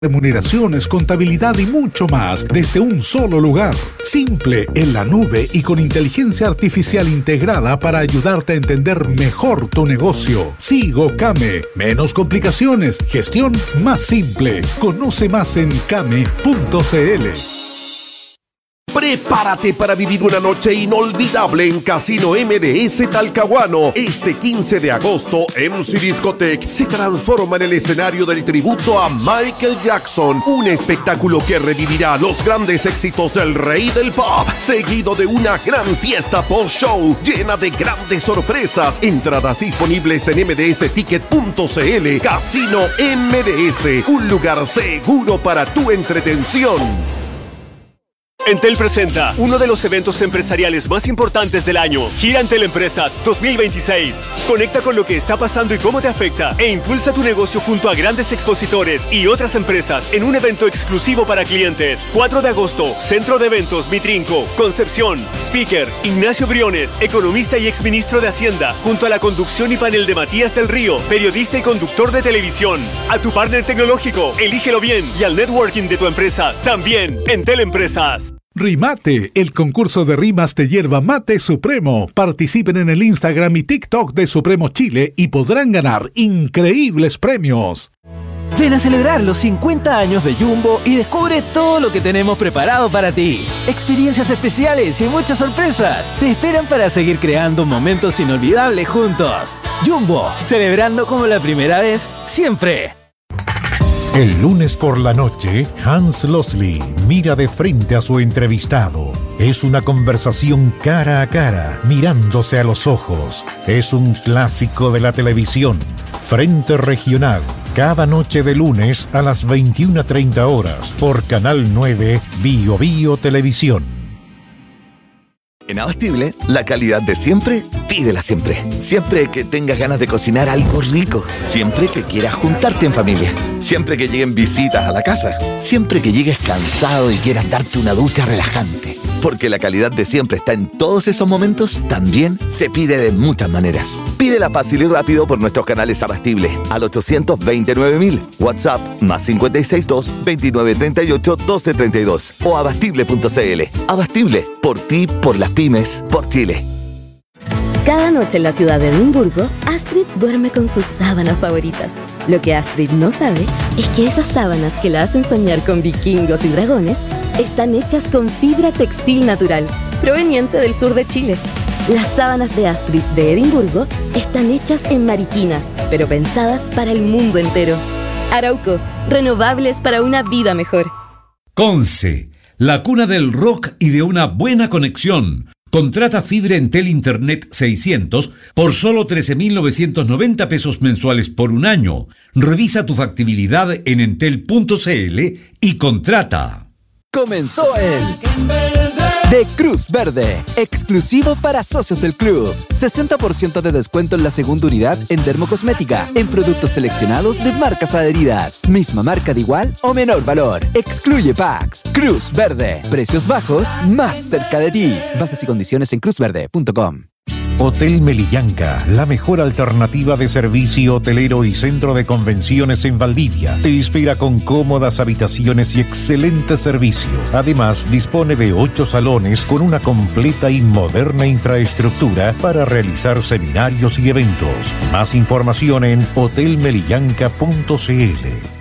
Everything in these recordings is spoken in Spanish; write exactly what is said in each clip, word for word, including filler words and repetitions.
remuneraciones, contabilidad y mucho más desde un solo lugar. Simple, en la nube y con inteligencia artificial integrada para ayudarte a entender mejor tu negocio. Sigo Kame. Menos complicaciones, gestión más simple. Conoce más en kame punto cl. Prepárate para vivir una noche inolvidable en Casino M D S Talcahuano. Este quince de agosto, M C Discotech se transforma en el escenario del tributo a Michael Jackson. Un espectáculo que revivirá los grandes éxitos del rey del pop, seguido de una gran fiesta post-show llena de grandes sorpresas. Entradas disponibles en m d s ticket punto c l. Casino M D S, un lugar seguro para tu entretención. Entel presenta uno de los eventos empresariales más importantes del año, Gira Entel Empresas dos mil veintiséis. Conecta con lo que está pasando y cómo te afecta e impulsa tu negocio junto a grandes expositores y otras empresas en un evento exclusivo para clientes. cuatro de agosto, Centro de Eventos Mitrinco, Concepción. Speaker, Ignacio Briones, economista y exministro de Hacienda, junto a la conducción y panel de Matías del Río, periodista y conductor de televisión. A tu partner tecnológico, elígelo bien, y al networking de tu empresa, también, Entel Empresas. Rimate, el concurso de rimas de yerba mate Supremo. Participen en el Instagram y TikTok de Supremo Chile y podrán ganar increíbles premios. Ven a celebrar los cincuenta años de Jumbo y descubre todo lo que tenemos preparado para ti. Experiencias especiales y muchas sorpresas te esperan para seguir creando momentos inolvidables juntos. Jumbo, celebrando como la primera vez, siempre. El lunes por la noche, Hans Losley mira de frente a su entrevistado. Es una conversación cara a cara, mirándose a los ojos. Es un clásico de la televisión. Frente Regional, cada noche de lunes a las veintiuna treinta horas, por Canal nueve, Bio Bio Televisión. En Abastible, la calidad de siempre, pídela siempre. Siempre que tengas ganas de cocinar algo rico. Siempre que quieras juntarte en familia. Siempre que lleguen visitas a la casa. Siempre que llegues cansado y quieras darte una ducha relajante. Porque la calidad de siempre está en todos esos momentos, también se pide de muchas maneras. Pídela fácil y rápido por nuestros canales Abastible al ochocientos veintinueve mil, WhatsApp más cinco seis dos, veintinueve treinta y ocho, doce treinta y dos o abastible punto c l. Abastible, por ti, por las pymes, por Chile. Cada noche en la ciudad de Edimburgo, Astrid duerme con sus sábanas favoritas. Lo que Astrid no sabe es que esas sábanas que la hacen soñar con vikingos y dragones están hechas con fibra textil natural, proveniente del sur de Chile. Las sábanas de Astrid de Edimburgo están hechas en Mariquina, pero pensadas para el mundo entero. Arauco, renovables para una vida mejor. Conce, la cuna del rock y de una buena conexión. Contrata fibra Entel Internet seiscientos por solo trece mil novecientos noventa pesos mensuales por un año. Revisa tu factibilidad en entel punto c l y contrata. Comenzó el de Cruz Verde, exclusivo para socios del club. sesenta por ciento de descuento en la segunda unidad en dermocosmética, en productos seleccionados de marcas adheridas. Misma marca de igual o menor valor. Excluye packs. Cruz Verde, precios bajos más cerca de ti. Bases y condiciones en cruz verde punto com. Hotel Melillanca, la mejor alternativa de servicio hotelero y centro de convenciones en Valdivia. Te espera con cómodas habitaciones y excelente servicio. Además, dispone de ocho salones con una completa y moderna infraestructura para realizar seminarios y eventos. Más información en hotel melillanca punto c l.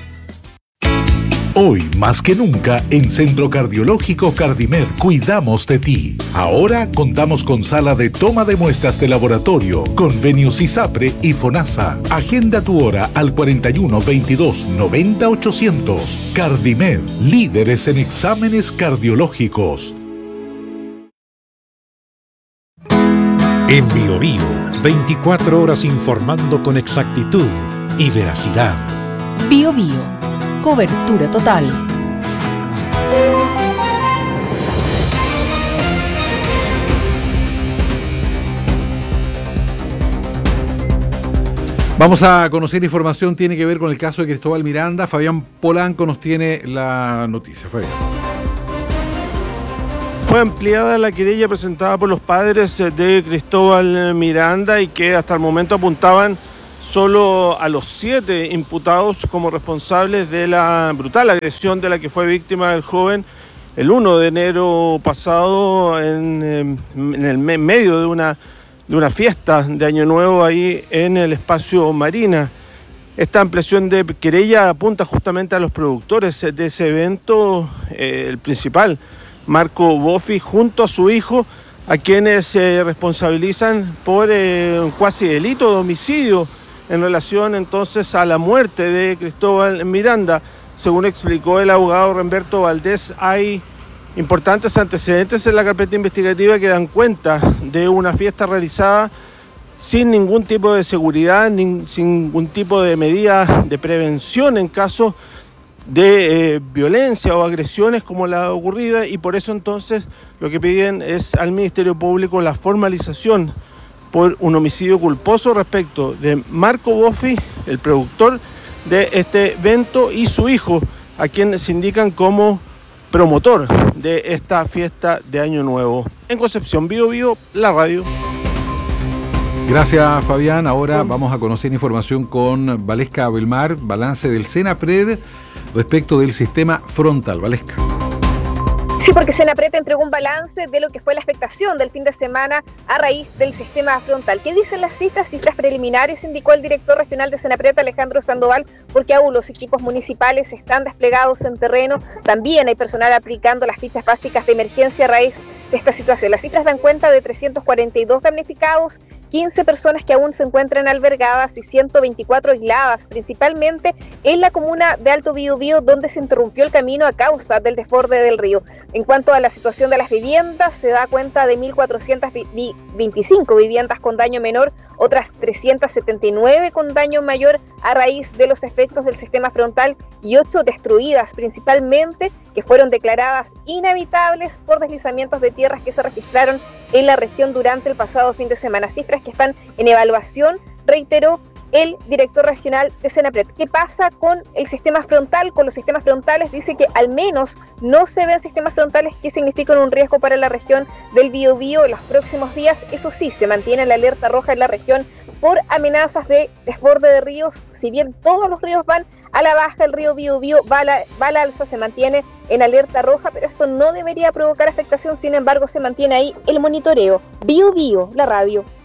Hoy, más que nunca, en Centro Cardiológico Cardimed cuidamos de ti. Ahora contamos con sala de toma de muestras de laboratorio, convenios ISAPRE y FONASA. Agenda tu hora al cuarenta y uno, veintidós, noventa, ochocientos. Cardimed, líderes en exámenes cardiológicos. En Bio Bio, veinticuatro horas informando con exactitud y veracidad. Bio Bio. Cobertura total. Vamos a conocer información, tiene que ver con el caso de Cristóbal Miranda. Fabián Polanco nos tiene la noticia. Fabián. Fue ampliada la querella presentada por los padres de Cristóbal Miranda y que hasta el momento apuntaban solo a los siete imputados como responsables de la brutal agresión de la que fue víctima el joven el primero de enero pasado en, en el medio de una, de una fiesta de Año Nuevo ahí en el espacio Marina. Esta ampliación de querella apunta justamente a los productores de ese evento, eh, el principal, Marco Boffi, junto a su hijo, a quienes se eh, responsabilizan por eh, un cuasi delito de homicidio en relación entonces a la muerte de Cristóbal Miranda. Según explicó el abogado Remberto Valdés, hay importantes antecedentes en la carpeta investigativa que dan cuenta de una fiesta realizada sin ningún tipo de seguridad, ni, sin ningún tipo de medida de prevención en caso de eh, violencia o agresiones como la ocurrida, y por eso entonces lo que piden es al Ministerio Público la formalización por un homicidio culposo respecto de Marco Boffi, el productor de este evento, y su hijo, a quien se indican como promotor de esta fiesta de Año Nuevo. En Concepción, Bío Bío, la radio. Gracias, Fabián. Ahora vamos a conocer información con Valesca Belmar, balance del Senapred respecto del sistema frontal. Valesca. Sí, porque Senapred entregó un balance de lo que fue la afectación del fin de semana a raíz del sistema frontal. ¿Qué dicen las cifras? Cifras preliminares, indicó el director regional de Senapred, Alejandro Sandoval, porque aún los equipos municipales están desplegados en terreno. También hay personal aplicando las fichas básicas de emergencia a raíz de esta situación. Las cifras dan cuenta de trescientos cuarenta y dos damnificados, quince personas que aún se encuentran albergadas y ciento veinticuatro aisladas, principalmente en la comuna de Alto Biobío, donde se interrumpió el camino a causa del desborde del río. En cuanto a la situación de las viviendas, se da cuenta de mil cuatrocientas veinticinco viviendas con daño menor, otras trescientas setenta y nueve con daño mayor a raíz de los efectos del sistema frontal y ocho destruidas, principalmente que fueron declaradas inhabitables por deslizamientos de tierras que se registraron en la región durante el pasado fin de semana. Cifras que están en evaluación, reiteró el director regional de Senapred. ¿Qué pasa con el sistema frontal? Con los sistemas frontales dice que al menos no se ven sistemas frontales que significan un riesgo para la región del Biobío en los próximos días. Eso sí, se mantiene la alerta roja en la región por amenazas de desborde de ríos. Si bien todos los ríos van a la baja, el río Biobío va a la, va a la alza, se mantiene en alerta roja, pero esto no debería provocar afectación. Sin embargo, se mantiene ahí el monitoreo. Biobío, la radio.